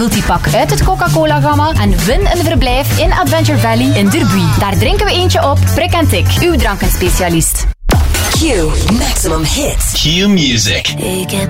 Multipak uit het Coca-Cola-gamma en win een verblijf in Adventure Valley in Derby. Daar drinken we eentje op. Prik en Tik, uw drankenspecialist. Q Maximum Hits. Q Music. They get